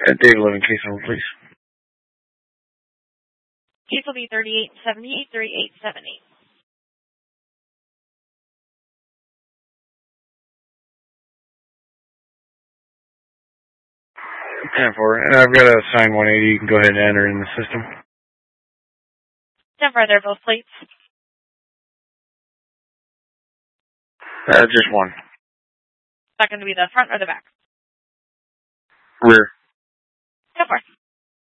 Dave 11, case number, please. Case will be 3878 3878. 10-4, and I've got a signed 180. You can go ahead and enter in the system. 10-4, they're both plates. Just one. Is that going to be the front or the back? Rear. 10-4.